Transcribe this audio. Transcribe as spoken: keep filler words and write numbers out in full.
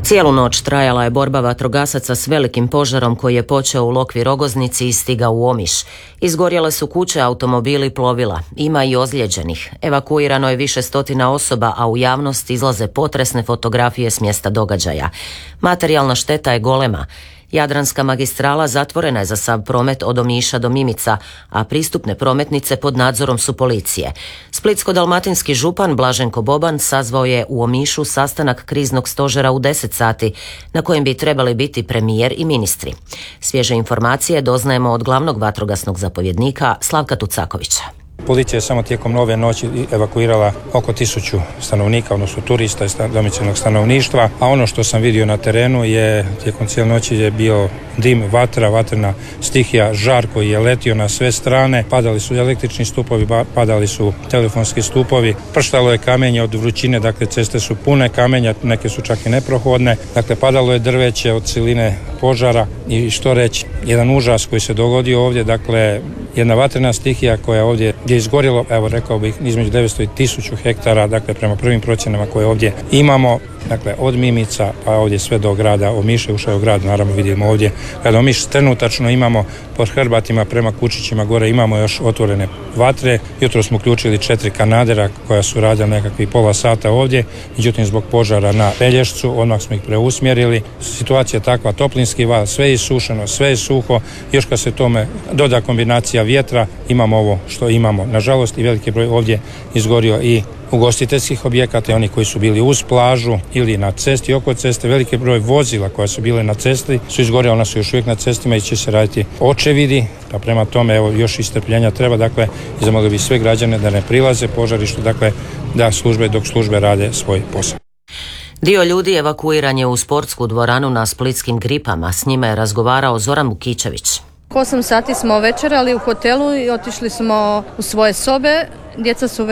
Cijelu noć trajala je borba vatrogasaca s velikim požarom koji je počeo u Lokvi Rogoznici i stigao u Omiš. Izgorjele su kuće, automobili, plovila. Ima i ozlijeđenih. Evakuirano je više stotina osoba, a u javnost izlaze potresne fotografije s mjesta događaja. Materijalna šteta je golema. Jadranska magistrala zatvorena je za sav promet od Omiša do Mimica, a pristupne prometnice pod nadzorom su policije. Splitsko-dalmatinski župan Blaženko Boban sazvao je u Omišu sastanak kriznog stožera u deset sati, na kojem bi trebali biti premijer i ministri. Svježe informacije doznajemo od glavnog vatrogasnog zapovjednika Slavka Tucakovića. Policija je samo tijekom nove noći evakuirala oko tisuću stanovnika, odnosno turista i domicilnog stanovništva, a ono što sam vidio na terenu je tijekom cijele noći je bio dim, vatra, vatrena stihija, žar koji je letio na sve strane, padali su električni stupovi, padali su telefonski stupovi, prštalo je kamenje od vrućine, dakle ceste su pune kamenja, neke su čak i neprohodne, dakle padalo je drveće od siline požara i što reći, jedan užas koji se dogodio ovdje, dakle jedna vatrena stihija koja ovdje je izgorjelo, evo rekao bih, između devetsto i tisuću hektara, dakle prema prvim procjenama koje ovdje imamo, dakle od Mimica pa ovdje sve do grada Omiša, ušao grad, naravno vidimo ovdje grad Omiš, trenutačno imamo po Hrbatima prema Kučićima gore imamo još otvorene vatre, jutro smo uključili četiri kanadera koja su radila nekakvih pola sata ovdje, međutim zbog požara na Pelješcu, odmah smo ih preusmjerili, situacija je takva, toplinski val, sve je isušeno, sve je suho, još kad se tome doda kombinacija vjetra, imamo ovo što imamo. Nažalost i veliki broj ovdje izgorio i ugostiteljskih objekata i oni koji su bili uz plažu ili na cesti, oko ceste, veliki broj vozila koja su bile na cesti su izgorjela, ona su još uvijek na cestima i će se raditi očevidi, pa prema tome evo još istrpljenja treba, dakle i zamolili bi sve građane da ne prilaze požarištu, dakle da službe dok službe rade svoj posao. Dio ljudi evakuiran je u sportsku dvoranu na Splitskim Gripama, s njima je razgovarao Zoran Vukičević. osam sati smo večerali u hotelu i otišli smo u svoje sobe, djeca su